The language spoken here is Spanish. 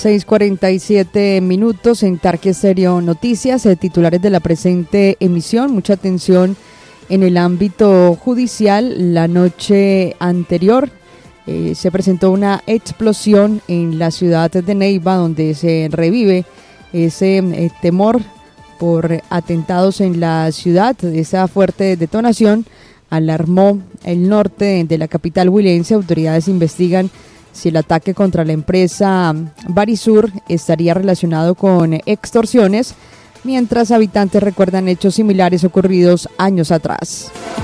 6:47 en Tarque Estéreo Noticias, titulares de la presente emisión. Mucha atención en el ámbito judicial. La noche anterior se presentó una explosión en la ciudad de Neiva, donde se revive ese temor por atentados en la ciudad. Esa fuerte detonación alarmó el norte de la capital huilense. Autoridades investigan si el ataque contra la empresa Barisur estaría relacionado con extorsiones, mientras habitantes recuerdan hechos similares ocurridos años atrás.